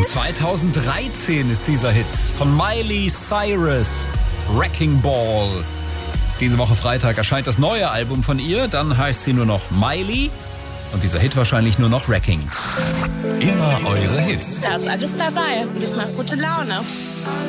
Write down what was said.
2013 ist dieser Hit von Miley Cyrus, Wrecking Ball. Diese Woche Freitag erscheint das neue Album von ihr, dann heißt sie nur noch Miley und dieser Hit wahrscheinlich nur noch Wrecking. Immer eure Hits. Da ist alles dabei und das macht gute Laune.